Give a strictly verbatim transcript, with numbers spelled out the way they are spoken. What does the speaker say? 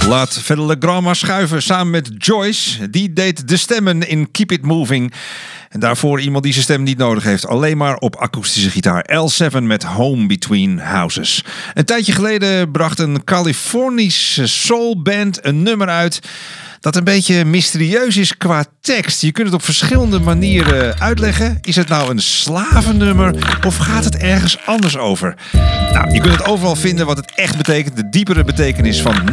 Laat verder Legrand maar schuiven samen met Joyce. Die deed de stemmen in Keep It Moving. En daarvoor iemand die zijn stem niet nodig heeft. Alleen maar op akoestische gitaar. L zeven met Home Between Houses. Een tijdje geleden bracht een Californische soulband een nummer uit dat een beetje mysterieus is qua tekst. Je kunt het op verschillende manieren uitleggen. Is het nou een slavennummer of gaat het ergens anders over? Nou, je kunt het overal vinden wat het echt betekent. De diepere betekenis van